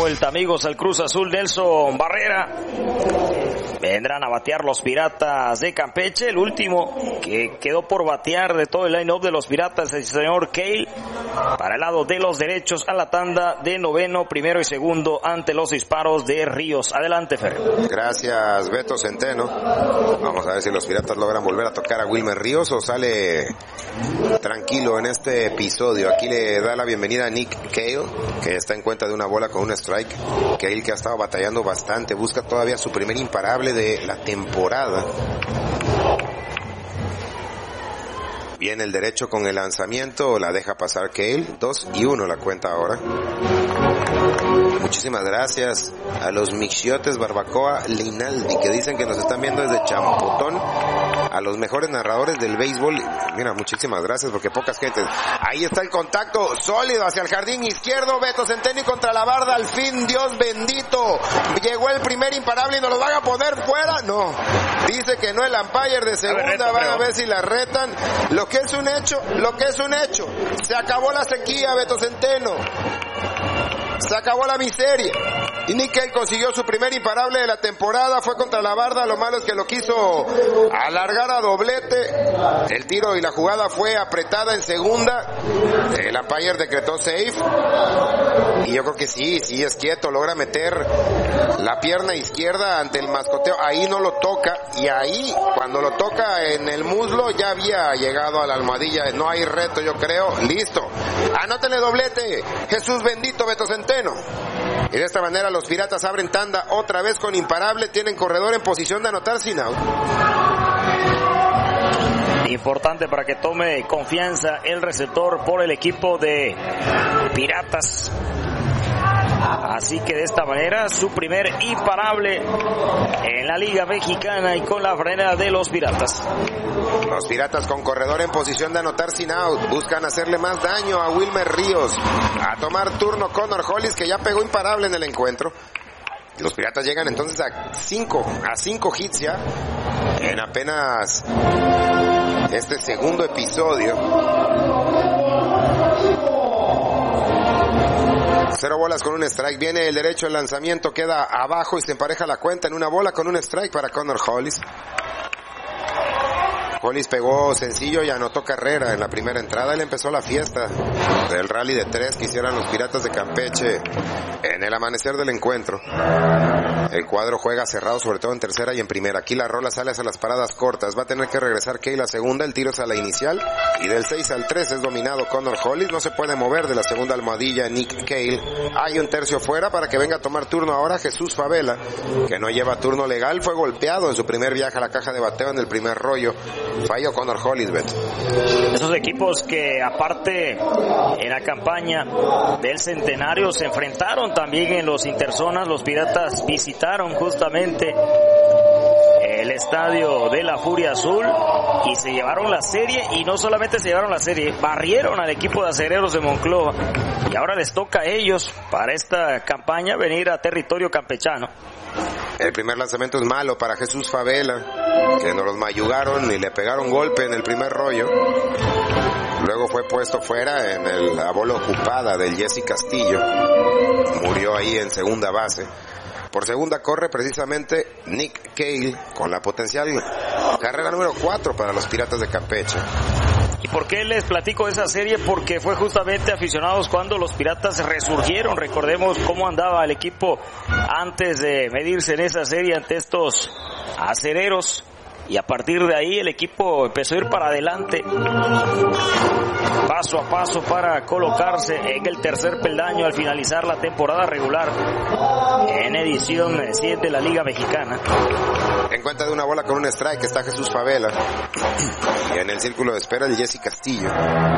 vuelta, amigos, al Cruz Azul. Nelson Barrera. Vendrán a batear los Piratas de Campeche. El último que quedó por batear de todo el line-up de los Piratas, el señor Cale, para el lado de los derechos a la tanda de noveno, primero y segundo ante los disparos de Ríos. Adelante, Fer. Gracias, Beto Centeno. Vamos a ver si los Piratas logran volver a tocar a Wilmer Ríos o sale tranquilo en este episodio. Aquí le da la bienvenida a Nick Cale, que está en cuenta de una bola con un strike. Cale, que ha estado batallando bastante, busca todavía su primer imparable de la temporada. Viene el derecho con el lanzamiento, la deja pasar Cale. 2-1 la cuenta ahora. Muchísimas gracias a los Mixiotes Barbacoa Leinaldi, que dicen que nos están viendo desde Champotón, a los mejores narradores del béisbol. Mira, muchísimas gracias, porque pocas gentes. Ahí está el contacto sólido hacia el jardín izquierdo. Beto Centeno contra la barda. Al fin, Dios bendito, llegó el primer imparable y nos lo van a poner fuera. No, dice que no, el umpire de segunda. Van a ver si la retan. Lo que es un hecho, se acabó la sequía, Beto Centeno. Se acabó la miseria. Y Nickel consiguió su primer imparable de la temporada. Fue contra la barda. Lo malo es que lo quiso alargar a doblete. El tiro y la jugada fue apretada en segunda. El umpire decretó safe. Y yo creo que sí es quieto. Logra meter la pierna izquierda ante el mascoteo. Ahí no lo toca. Y ahí, cuando lo toca en el muslo, ya había llegado a la almohadilla. No hay reto, yo creo. Listo. Anótenle doblete. Jesús bendito, Beto Centeno. Y de esta manera los Piratas abren tanda otra vez con imparable. Tienen corredor en posición de anotar sin out. Importante para que tome confianza el receptor por el equipo de Piratas. Así que de esta manera su primer imparable en la Liga Mexicana y con la frenada de los Piratas. Los Piratas con corredor en posición de anotar sin out. Buscan hacerle más daño a Wilmer Ríos. A tomar turno Connor Hollis, que ya pegó imparable en el encuentro. Los Piratas llegan entonces a 5 hits ya en apenas este segundo episodio. 0 bolas con un strike. Viene el derecho, el lanzamiento queda abajo y se empareja la cuenta en 1 bola con un strike para Connor Hollis. Hollis pegó sencillo y anotó carrera en la primera entrada. Él empezó la fiesta del rally de 3 que hicieron los Piratas de Campeche en el amanecer del encuentro. El cuadro juega cerrado, sobre todo en tercera y en primera. Aquí la rola sale hacia las paradas cortas. Va a tener que regresar Cale a segunda. El tiro es a la inicial. Y del 6 al 3 es dominado Connor Hollis. No se puede mover de la segunda almohadilla Nick Cale. Hay un tercio fuera para que venga a tomar turno ahora Jesús Favela, que no lleva turno legal. Fue golpeado en su primer viaje a la caja de bateo en el primer rollo. Falló Connor Hollis, Beto. Esos equipos que aparte en la campaña del centenario se enfrentaron también en los interzonas. Los Piratas visitaron justamente el estadio de la Furia Azul y se llevaron la serie, y no solamente se llevaron la serie, barrieron al equipo de Acereros de Monclova, y ahora les toca a ellos para esta campaña venir a territorio campechano. El primer lanzamiento es malo para Jesús Favela, que nos los mayugaron y le pegaron golpe en el primer rollo. Luego fue puesto fuera en la bola ocupada del Jesse Castillo. Murió ahí en segunda base. Por segunda corre precisamente Nick Cale con la potencial carrera número 4 para los Piratas de Campeche. ¿Y por qué les platico de esa serie? Porque fue justamente aficionados cuando los Piratas resurgieron. Recordemos cómo andaba el equipo antes de medirse en esa serie ante estos acereros. Y a partir de ahí el equipo empezó a ir para adelante, paso a paso, para colocarse en el tercer peldaño al finalizar la temporada regular en edición 7 de la Liga Mexicana. En cuenta de 1 bola con un strike está Jesús Favela. Y en el círculo de espera el Jesse Castillo.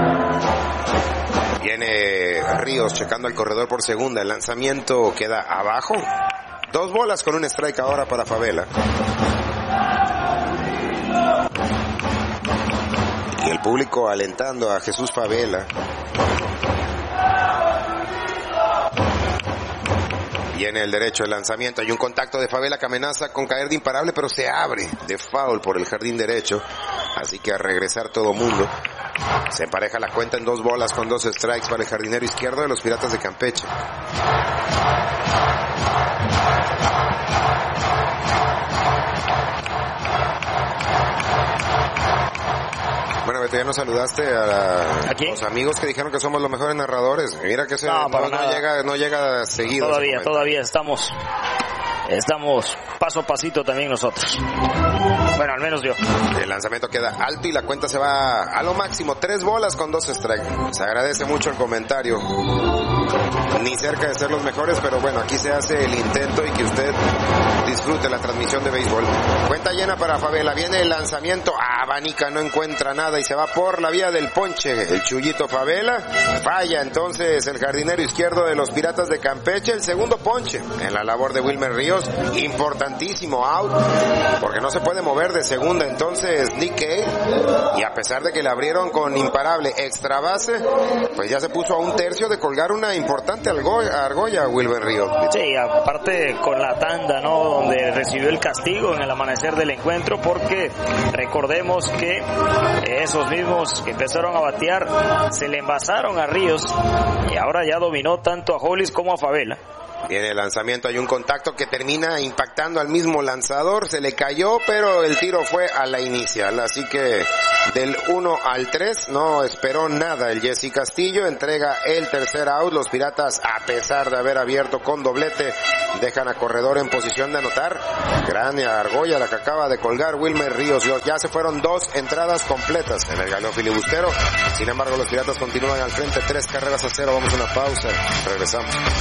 Viene Ríos checando al corredor por segunda. El lanzamiento queda abajo. 2 bolas con un strike ahora para Favela. Y el público alentando a Jesús Favela. Viene el derecho, el lanzamiento. Hay un contacto de Favela que amenaza con caer de imparable, pero se abre de foul por el jardín derecho. Así que a regresar todo mundo. Se empareja la cuenta en 2 bolas con 2 strikes para el jardinero izquierdo de los Piratas de Campeche. Bueno, Beto, ya nos saludaste a los amigos que dijeron que somos los mejores narradores. Mira que no llega seguido. Todavía estamos paso a pasito también nosotros. Bueno, al menos yo. El lanzamiento queda alto y la cuenta se va a lo máximo. 3 bolas con 2 strikes. Se agradece mucho el comentario. Ni cerca de ser los mejores, pero bueno, aquí se hace el intento y que usted disfrute la transmisión de béisbol. Cuenta llena para Favela. Viene el lanzamiento. Abanica, no encuentra nada y se va por la vía del ponche. El Chuyito Favela falla entonces el jardinero izquierdo de los Piratas de Campeche. El segundo ponche en la labor de Wilmer Ríos. Importantísimo out, porque no se puede mover de segunda entonces Nick Kay, y a pesar de que le abrieron con imparable extra base, pues ya se puso a 1/3 de colgar una importante argolla Wilmer Ríos. Sí, aparte con la tanda, ¿no? Donde recibió el castigo en el amanecer del encuentro, porque recordemos que esos mismos que empezaron a batear se le envasaron a Ríos y ahora ya dominó tanto a Hollis como a Favela. Viene el lanzamiento, hay un contacto que termina impactando al mismo lanzador, se le cayó, pero el tiro fue a la inicial, así que del 1 al 3 no esperó nada el Jesse Castillo, entrega el tercer out. Los Piratas, a pesar de haber abierto con doblete, dejan a corredor en posición de anotar. Gran argolla la que acaba de colgar Wilmer Ríos. Ya se fueron 2 entradas completas en el galeo filibustero. Sin embargo, los Piratas continúan al frente, 3 carreras a 0. Vamos a una pausa, regresamos.